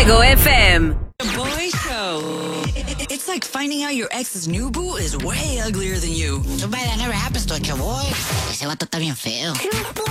Fuego FM. The Boy Show. It's like finding out your ex's new boo is way uglier than you. Too bad that never happens to a boy. Ese vato está bien feo.